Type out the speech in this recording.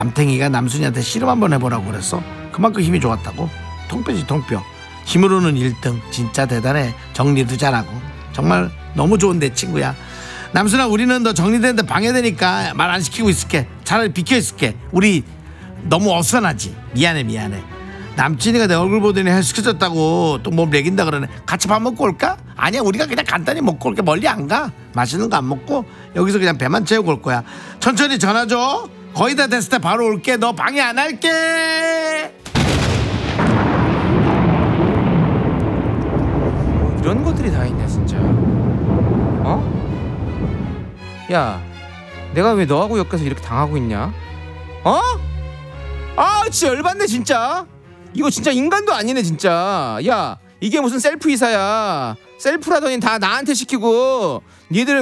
남탱이가 남순이한테 씨름 한번 해보라고 그랬어. 그만큼 힘이 좋았다고. 통뼈지 통뼈. 힘으로는 1등. 진짜 대단해. 정리도 잘하고. 정말 너무 좋은데 친구야. 남순아, 우리는 너 정리되는데 방해되니까 말 안 시키고 있을게. 차라리 비켜 있을게. 우리 너무 어수선하지. 미안해. 남친이가 내 얼굴 보더니 헬스케졌다고 또 뭐 먹인다 그러네. 같이 밥 먹고 올까? 아니야, 우리가 그냥 간단히 먹고 올게. 멀리 안 가. 맛있는 거 안 먹고 여기서 그냥 배만 채우고 올 거야. 천천히 전화 줘. 거의 다 됐을 때 바로 올게. 너 방해 안 할게. 이런 것들이 다 있네 진짜. 야, 내가 왜 너하고 엮여서 이렇게 당하고 있냐? 진짜 열받네 진짜. 이거 진짜 인간도 아니네 진짜. 야, 이게 무슨 셀프 이사야. 셀프라더니 다 나한테 시키고 니들은